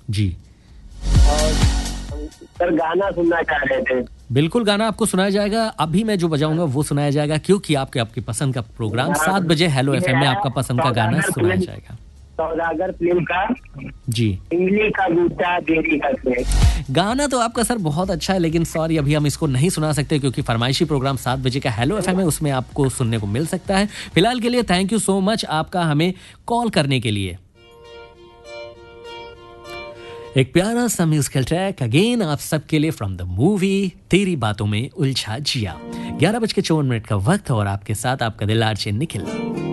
जी। और सर गाना सुनना चाह रहे थे। बिल्कुल, गाना आपको सुनाया जाएगा। अभी मैं जो बजाऊंगा वो सुनाया जाएगा, क्योंकि आपकी पसंद का प्रोग्राम 7 बजे हेलो एफएम में आपका पसंद का गाना सुनाया जाएगा। सौदागर फिल्म का जी। इमली का बूटा देरी का पेड़। गाना तो आपका सर बहुत अच्छा है, लेकिन सॉरी अभी हम इसको नहीं सुना सकते, क्योंकि फरमाइशी प्रोग्राम 7 बजे का हेलो एफएम है, उसमें आपको सुनने को मिल सकता है। फिलहाल के लिए थैंक यू सो मच आपका हमें कॉल करने के लिए। एक प्यारा सा म्यूजिकल ट्रैक अगेन आप सबके लिए फ्रॉम द मूवी तेरी बातों में उलझा जिया। 11:54 का वक्त और आपके साथ आपका दिल आरजे निखिल।